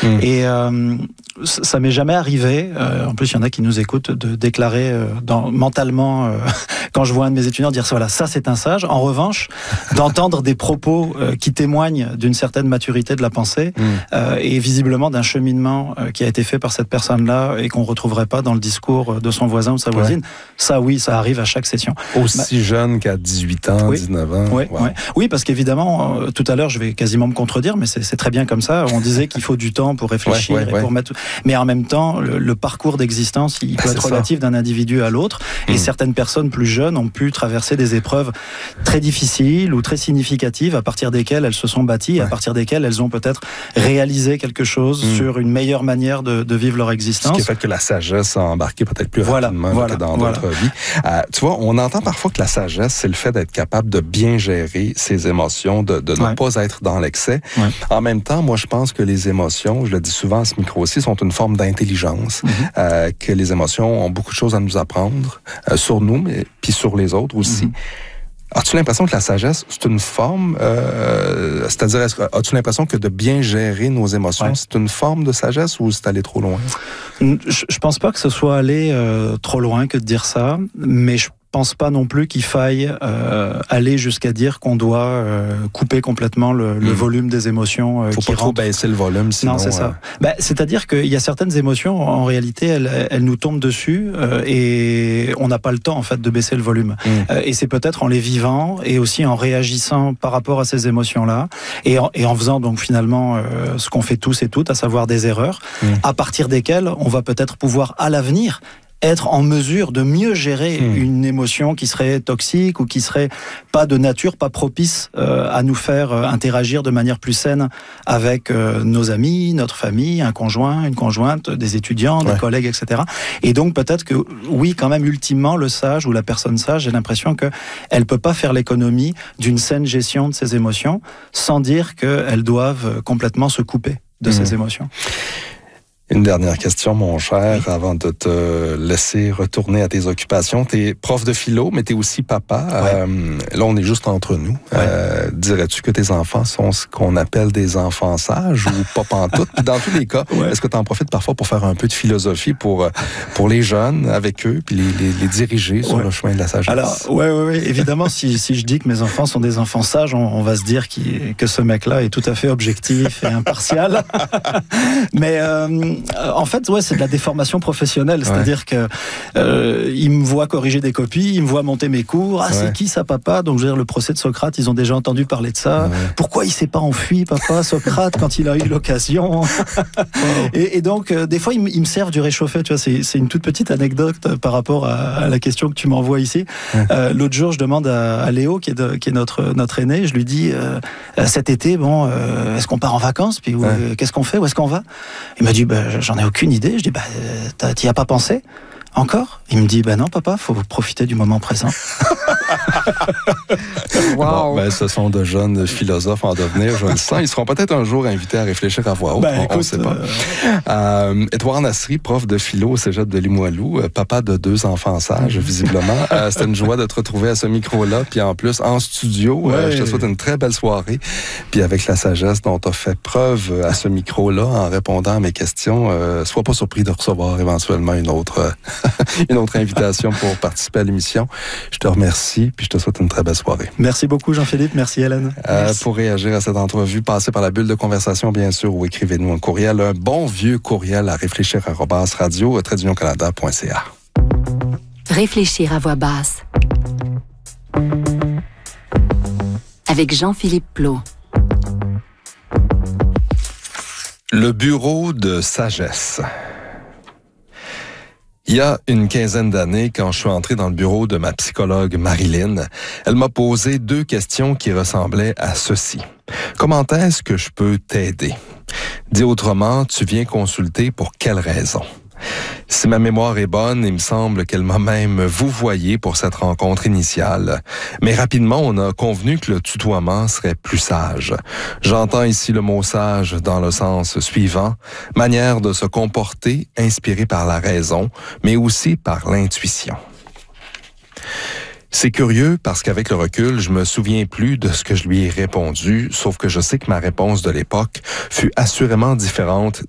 Et ça m'est jamais arrivé, en plus il y en a qui nous écoutent, de déclarer mentalement, quand je vois un de mes étudiants dire voilà, ça c'est un sage. En revanche, d'entendre des propos qui témoignent d'une certaine maturité de la pensée et visiblement d'un cheminement qui a été fait par cette personne-là et qu'on retrouverait pas dans le discours de son voisin ou de sa voisine, ça oui, ça arrive à chaque session. Aussi jeune qu'à 18 ans, 19 ans. Oui, parce qu'évidemment, tout à l'heure, je vais quasiment me contredire, mais c'est très bien comme ça. On disait qu'il faut du temps pour réfléchir et pour mettre... Mais en même temps, le parcours d'existence, il peut être relatif d'un individu à l'autre. Et certaines personnes plus jeunes ont pu traverser des épreuves très difficiles ou très significatives à partir desquelles elles se sont bâties, à partir desquelles elles ont peut-être réalisé quelque chose sur une meilleure manière de vivre leur existence. Ce qui a fait que la sagesse a embarqué peut-être plus rapidement que dans d'autres vies. Tu vois, on entend parfois que la sagesse, c'est le fait d'être capable de bien gérer ses émotions, de ne pas être dans l'excès. En même temps, moi, je pense que les émotions, je le dis souvent à ce micro-ci, sont une forme d'intelligence, que les émotions ont beaucoup de choses à nous apprendre sur nous, mais puis sur les autres aussi. As-tu l'impression que la sagesse, c'est une forme, c'est-à-dire, as-tu l'impression que de bien gérer nos émotions, c'est une forme de sagesse ou c'est aller trop loin? Je pense pas que ce soit aller trop loin que de dire ça, mais je pense pas non plus qu'il faille aller jusqu'à dire qu'on doit couper complètement le volume des émotions. Faut pas trop baisser le volume, sinon... Non, c'est ça. C'est-à-dire qu'il y a certaines émotions, en réalité, elles nous tombent dessus et on n'a pas le temps, en fait, de baisser le volume. Et c'est peut-être en les vivant et aussi en réagissant par rapport à ces émotions-là et en faisant donc finalement ce qu'on fait tous et toutes, à savoir des erreurs, à partir desquelles on va peut-être pouvoir à l'avenir être en mesure de mieux gérer une émotion qui serait toxique ou qui serait pas de nature, pas propice à nous faire interagir de manière plus saine avec nos amis, notre famille, un conjoint, une conjointe, des étudiants, des collègues, etc. Et donc peut-être que oui, quand même, ultimement, le sage ou la personne sage, j'ai l'impression qu'elle peut pas faire l'économie d'une saine gestion de ses émotions sans dire qu'elles doivent complètement se couper de ces émotions. Une dernière question, mon cher, avant de te laisser retourner à tes occupations. Tu es prof de philo, mais tu es aussi papa. Là, on est juste entre nous. Dirais-tu que tes enfants sont ce qu'on appelle des enfants sages ou pas pantoute? Puis dans tous les cas, est-ce que tu en profites parfois pour faire un peu de philosophie pour les jeunes, avec eux, puis les diriger sur le chemin de la sagesse? Alors, oui. Évidemment, si je dis que mes enfants sont des enfants sages, on va se dire que ce mec-là est tout à fait objectif et impartial. Mais... en fait, c'est de la déformation professionnelle. C'est-à-dire que ils me voient corriger des copies, ils me voient monter mes cours. C'est qui ça, papa? Donc, je veux dire, le procès de Socrate, ils ont déjà entendu parler de ça. Pourquoi il s'est pas enfui, papa, Socrate, quand il a eu l'occasion? Et donc, des fois, ils me servent du réchauffé. Tu vois, c'est une toute petite anecdote par rapport à la question que tu m'envoies ici. L'autre jour, je demande à Léo, qui est notre aîné, je lui dis, cet été, est-ce qu'on part en vacances? Puis qu'est-ce qu'on fait? Où est-ce qu'on va? Il m'a dit, j'en ai aucune idée. Je dis, t'y as pas pensé encore? Il me dit, non, papa, faut profiter du moment présent. Wow. Bon, ce sont de jeunes philosophes en devenir, je le sens. Ils seront peut-être un jour invités à réfléchir à voix haute, on ne sait pas. Édouard Nasri, prof de philo au Cégep de Limoilou, papa de 2 enfants sages, visiblement. C'était une joie de te retrouver à ce micro-là, puis en plus, en studio. Je te souhaite une très belle soirée. Puis avec la sagesse dont tu as fait preuve à ce micro-là, en répondant à mes questions, sois pas surpris de recevoir éventuellement une autre invitation pour participer à l'émission. Je te remercie, puis je te souhaite une très belle soirée. Merci beaucoup, Jean-Philippe. Merci, Hélène. Pour réagir à cette entrevue, passez par la bulle de conversation, bien sûr, ou écrivez-nous un courriel, un bon vieux courriel à réfléchir@radio-canada.ca. Réfléchir à voix basse. Avec Jean-Philippe Plot. Le bureau de sagesse. Il y a une quinzaine d'années, quand je suis entré dans le bureau de ma psychologue Marilyn, elle m'a posé 2 questions qui ressemblaient à ceci. Comment est-ce que je peux t'aider? Dit autrement, tu viens consulter pour quelle raison? Si ma mémoire est bonne, il me semble qu'elle m'a même vouvoyé pour cette rencontre initiale. Mais rapidement, on a convenu que le tutoiement serait plus sage. J'entends ici le mot sage dans le sens suivant, manière de se comporter inspirée par la raison, mais aussi par l'intuition. C'est curieux parce qu'avec le recul, je me souviens plus de ce que je lui ai répondu, sauf que je sais que ma réponse de l'époque fut assurément différente